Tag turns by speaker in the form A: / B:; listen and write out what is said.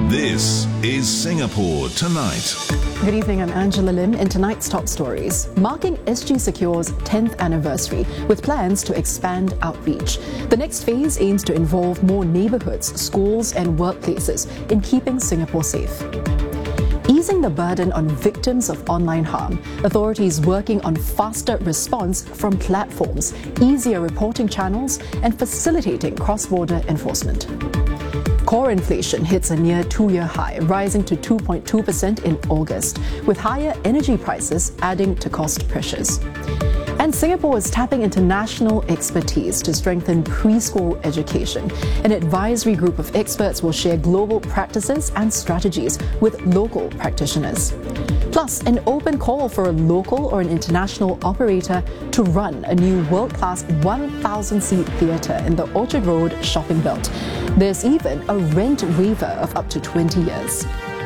A: This is Singapore Tonight.
B: Good evening, I'm Angela Lim. In tonight's top stories, marking SG Secure's 10th anniversary with plans to expand outreach. The next phase aims to involve more neighbourhoods, schools and workplaces in keeping Singapore safe. Easing the burden on victims of online harm, authorities working on faster response from platforms, easier reporting channels and facilitating cross-border enforcement. Core inflation hits a near two-year high, rising to 2.2% in August, with higher energy prices adding to cost pressures. And Singapore is tapping into national expertise to strengthen preschool education. An advisory group of experts will share global practices and strategies with local practitioners. Plus, an open call for a local or an international operator to run a new world-class 1,000-seat theatre in the Orchard Road shopping belt. There's even a rent waiver of up to 20 years.